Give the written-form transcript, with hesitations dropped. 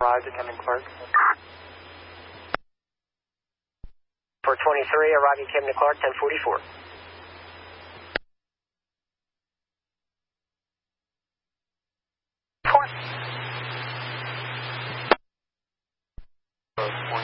Arrived at Camden Clark. 423, arriving Camden Clark, 1044. Point